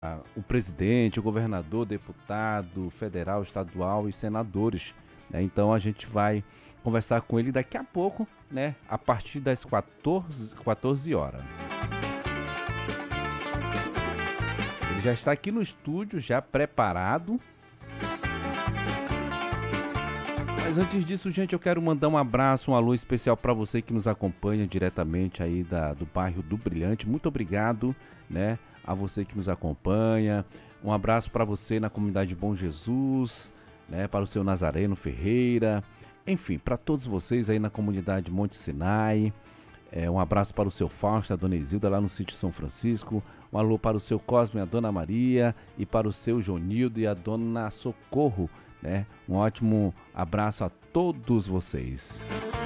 o presidente, o governador, deputado federal, estadual e senadores, né? Então a gente vai conversar com ele daqui a pouco, né? A partir das 14 horas. Ele já está aqui no estúdio, já preparado. Mas antes disso, gente, eu quero mandar um abraço, um alô especial para você que nos acompanha diretamente aí do bairro do Brilhante. Muito obrigado, né, a você que nos acompanha. Um abraço para você na comunidade Bom Jesus, né, para o seu Nazareno Ferreira. Enfim, para todos vocês aí na comunidade Monte Sinai. Um abraço para o seu Fausto, a dona Isilda lá no sítio São Francisco. Um alô para o seu Cosme e a dona Maria. E para o seu Jonildo e a dona Socorro, né? Um ótimo abraço a todos vocês.